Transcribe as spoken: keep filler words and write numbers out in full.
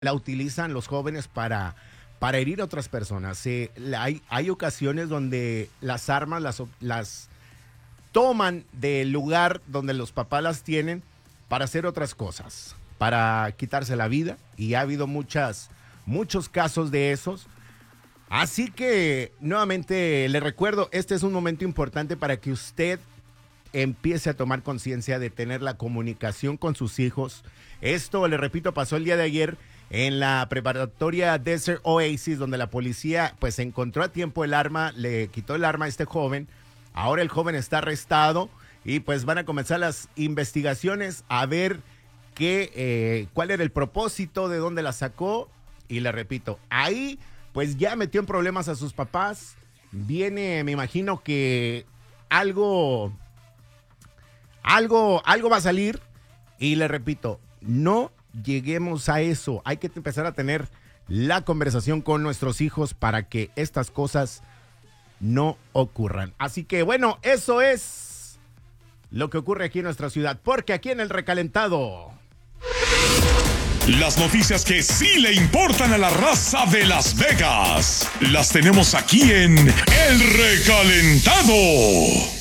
la utilizan los jóvenes para, para herir a otras personas. Eh, hay, hay ocasiones donde las armas las, las toman del lugar donde los papás las tienen para hacer otras cosas, para quitarse la vida, y ha habido muchas, muchos casos de esos. Así que, nuevamente, le recuerdo, este es un momento importante para que usted empiece a tomar conciencia de tener la comunicación con sus hijos. Esto, le repito, pasó el día de ayer en la preparatoria Desert Oasis, donde la policía pues encontró a tiempo el arma, le quitó el arma a este joven. Ahora el joven está arrestado y pues van a comenzar las investigaciones a ver qué, eh, cuál era el propósito, de dónde la sacó. Y le repito, ahí pues ya metió en problemas a sus papás. Viene, me imagino que algo, algo, algo va a salir. Y le repito, no lleguemos a eso. Hay que empezar a tener la conversación con nuestros hijos para que estas cosas no ocurran. Así que bueno, eso es lo que ocurre aquí en nuestra ciudad, porque aquí en El Recalentado, las noticias que sí le importan a la raza de Las Vegas, las tenemos aquí en El Recalentado.